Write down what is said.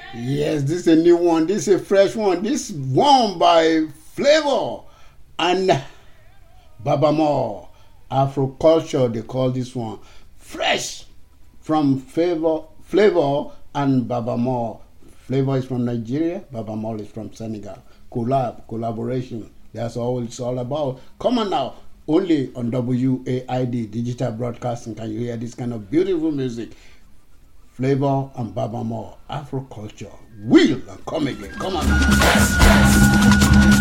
Yes, this is a new one. This is a fresh one. This one by Flavor and Babamore. Afro culture, they call this one. Fresh from Flavor and Babamore. Flavor is from Nigeria, Babamore is from Senegal. Collaboration. That's all it's all about. Come on now. Only on WAID Digital Broadcasting can you hear this kind of beautiful music. Flavor and Babamore, Afro culture. Will and come again. Come on. Yes, yes.